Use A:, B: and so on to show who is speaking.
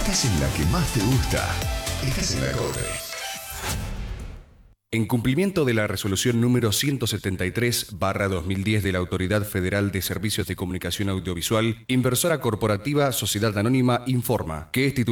A: estás en la que más te gusta. Estás en la Cobre.
B: En cumplimiento de la resolución número 173/2010 de la Autoridad Federal de Servicios de Comunicación Audiovisual, Inversora Corporativa Sociedad Anónima informa que es